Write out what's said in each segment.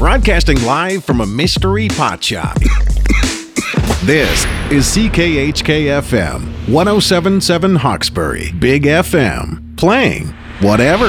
Broadcasting live from a mystery pot shop. This is CKHK-FM 107.7 Hawkesbury, Big FM, playing whatever.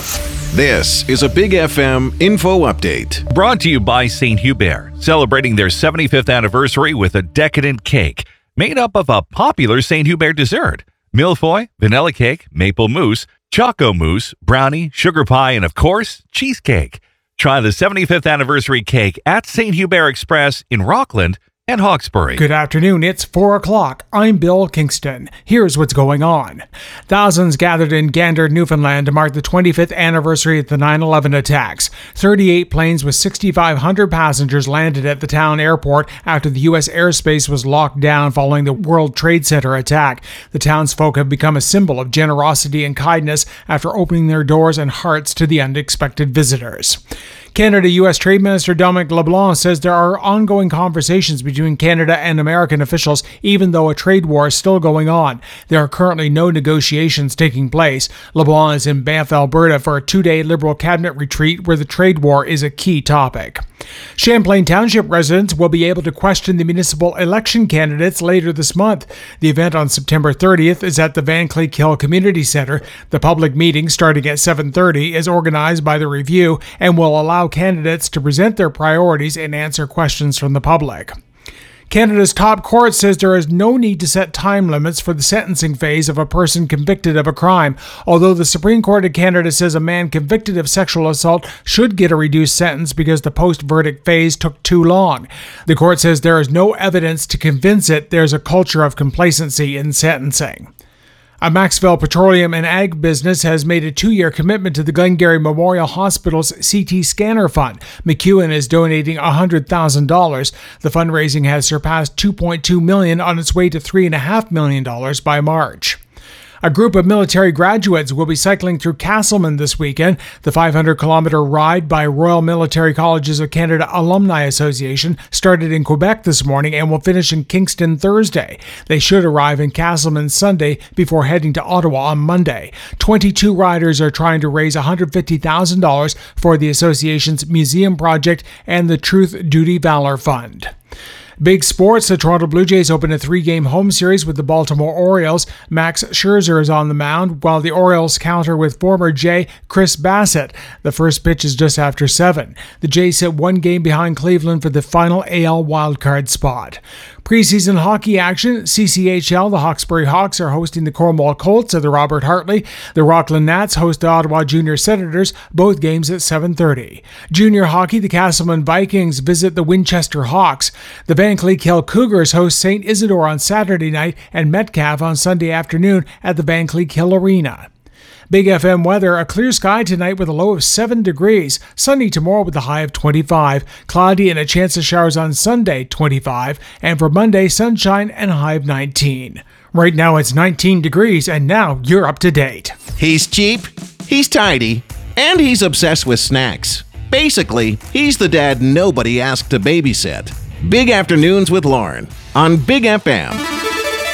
This is a Big FM info update. Brought to you by St. Hubert, celebrating their 75th anniversary with a decadent cake made up of a popular St. Hubert dessert: mille-feuille, vanilla cake, maple mousse, choco mousse, brownie, sugar pie, and of course, cheesecake. Try the 75th anniversary cake at St. Hubert Express in Rockland and Hawkesbury. Good afternoon, it's 4 o'clock. I'm Bill Kingston. Here's what's going on. Thousands gathered in Gander, Newfoundland to mark the 25th anniversary of the 9/11 attacks. 38 planes with 6,500 passengers landed at the town airport after the U.S. airspace was locked down following the World Trade Center attack. The townsfolk have become a symbol of generosity and kindness after opening their doors and hearts to the unexpected visitors. Canada-U.S. Trade Minister Dominic LeBlanc says there are ongoing conversations between Canada and American officials, even though a trade war is still going on. There are currently no negotiations taking place. LeBlanc is in Banff, Alberta for a 2-day Liberal cabinet retreat where the trade war is a key topic. Champlain Township residents will be able to question the municipal election candidates later this month. The event on September 30th is at the Van Cleek Hill Community Centre. The public meeting, starting at 7:30, is organized by the Review and will allow candidates to present their priorities and answer questions from the public. Canada's top court says there is no need to set time limits for the sentencing phase of a person convicted of a crime, although the Supreme Court of Canada says a man convicted of sexual assault should get a reduced sentence because the post-verdict phase took too long. The court says there is no evidence to convince it there's a culture of complacency in sentencing. A Maxville Petroleum and Ag business has made a 2-year commitment to the Glengarry Memorial Hospital's CT scanner fund. McEwen is donating $100,000. The fundraising has surpassed $2.2 million on its way to $3.5 million by March. A group of military graduates will be cycling through Castleman this weekend. The 500-kilometer ride by Royal Military Colleges of Canada Alumni Association started in Quebec this morning and will finish in Kingston Thursday. They should arrive in Castleman Sunday before heading to Ottawa on Monday. 22 riders are trying to raise $150,000 for the association's museum project and the Truth, Duty, Valor Fund. Big sports, the Toronto Blue Jays open a 3-game home series with the Baltimore Orioles. Max Scherzer is on the mound, while the Orioles counter with former Jay Chris Bassett. The first pitch is just after 7. The Jays sit 1 game behind Cleveland for the final AL wildcard spot. Preseason hockey action, CCHL, the Hawkesbury Hawks are hosting the Cornwall Colts at the Robert Hartley. The Rockland Nats host the Ottawa Junior Senators, both games at 7:30. Junior hockey, the Castleman Vikings visit the Winchester Hawks. The Van Cleek Hill Cougars host St. Isidore on Saturday night and Metcalfe on Sunday afternoon at the Van Cleek Hill Arena. Big FM weather, a clear sky tonight with a low of 7 degrees. Sunny tomorrow with a high of 25. Cloudy and a chance of showers on Sunday, 25. And for Monday, sunshine and a high of 19. Right now it's 19 degrees, and now you're up to date. He's cheap, he's tidy, and he's obsessed with snacks. Basically, he's the dad nobody asked to babysit. Big Afternoons with Lauren on Big FM.